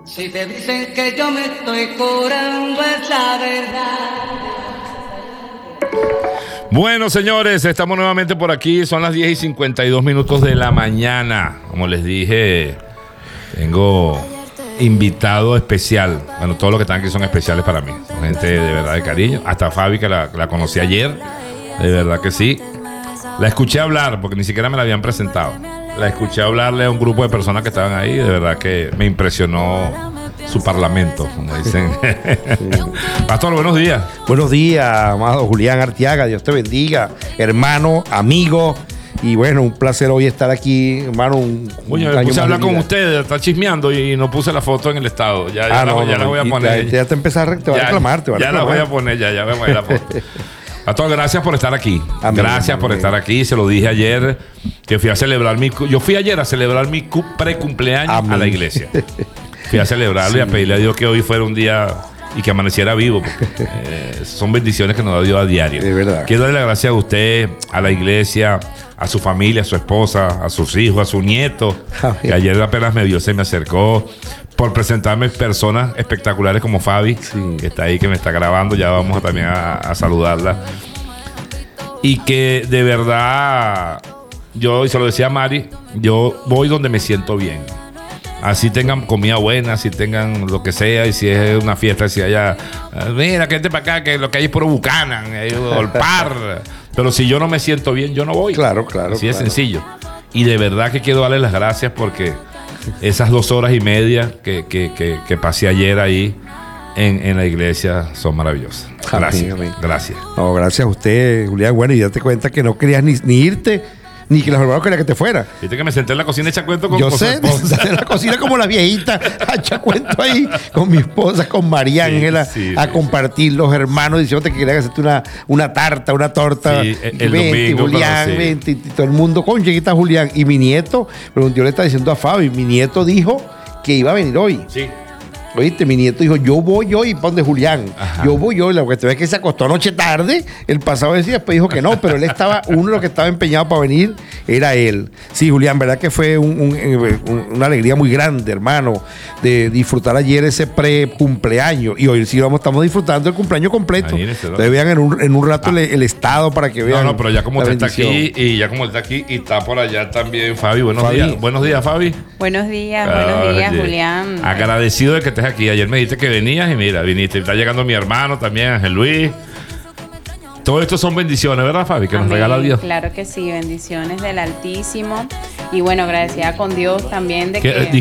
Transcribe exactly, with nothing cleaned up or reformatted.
Si te dicen que yo me estoy curando es la verdad. Bueno, señores, estamos nuevamente por aquí. Son las diez y cincuenta y dos minutos de la mañana. Como les dije, tengo invitado especial. Bueno, todos los que están aquí son especiales para mí. Son gente de verdad de cariño. Hasta Fabi, que la, la conocí ayer. De verdad que sí. La escuché hablar, porque ni siquiera me la habían presentado. La escuché hablarle a un grupo de personas que estaban ahí. De verdad que me impresionó su parlamento, como dicen. Sí. Pastor, buenos días. Buenos días, amado Julián Arteaga. Dios te bendiga, hermano, amigo. Y bueno, un placer hoy estar aquí, hermano. Un, Oye, un me puse a hablar con con ustedes, está chismeando y no puse la foto en el estado. Ya, ya, ah, la, no, ya no, la voy a y poner. Ya, ya te empezás a, te va ya, a reclamar, te va a ya reclamar. la voy a poner, ya, ya voy a poner la foto. A todos, gracias por estar aquí. Amén, gracias amén. por estar aquí. Se lo dije ayer que fui a celebrar mi. Yo fui ayer a celebrar mi pre-cumpleaños Amén. a la iglesia. Fui a celebrarlo sí. y a pedirle a Dios que hoy fuera un día y que amaneciera vivo. Porque, eh, son bendiciones que nos da Dios a diario. Es verdad. Quiero darle las gracias a usted, a la iglesia, a su familia, a su esposa, a sus hijos, a su nieto. Amén. Que ayer apenas me vio, se me acercó. Por presentarme personas espectaculares como Fabi, sí. que está ahí, que me está grabando. Ya vamos a, también a, a saludarla. Y que de verdad, yo, y se lo decía a Mari, yo voy donde me siento bien. Así tengan comida buena, así tengan lo que sea, y si es una fiesta, si haya, mira, que gente para acá, que lo que hay es puro Buchanan, hay Olpar. Pero si yo no me siento bien, yo no voy. Claro, claro. Así es claro. sencillo. Y de verdad que quiero darle las gracias porque esas dos horas y media que, que, que, que pasé ayer ahí en, en la iglesia son maravillosas. Gracias. Amén, amén. Gracias. No, gracias a usted, Julián. Bueno, y date cuenta que no querías ni, ni irte, ni que los hermanos querían que te fuera. Viste que me senté en la cocina echa cuento con Yo con sé, me senté en la cocina como la viejita, a echar cuento ahí con mi esposa, con María Ángela, sí, sí, a sí, compartir sí. los hermanos diciéndote que querían hacerte una, una tarta, una torta. Sí, el vente, domingo, Julián, sí. vente, y todo el mundo, con lleguita Julián. Y mi nieto, pero yo le estaba diciendo a Fabi, mi nieto dijo que iba a venir hoy. Sí. Oíste, mi nieto dijo, yo voy hoy para donde Julián. Ajá. Yo voy hoy. La cuestión es que se acostó anoche tarde, el pasado día, después dijo que no, pero él estaba, uno de los que estaba empeñado para venir era él. Sí, Julián, verdad que fue un, un, un, una alegría muy grande, hermano, de disfrutar ayer ese pre-cumpleaños. Y hoy sí vamos, estamos disfrutando el cumpleaños completo. Ustedes vean en un, en un rato ah. el, el estado para que vean. No, no, pero ya como usted está aquí, y ya como usted está aquí, y está por allá también, Fabi. Buenos Fabi. días. Buenos días, Fabi. Buenos días, ah, buenos días, oye. Julián. Agradecido de que estés aquí. Ayer me dijiste que venías y mira, viniste. Está llegando mi hermano también, Ángel Luis. Todo esto son bendiciones, ¿verdad, Fabi? Que Amén. Nos regala Dios. Claro que sí, bendiciones del Altísimo. Y bueno, agradecida con Dios también de ¿Qué, que...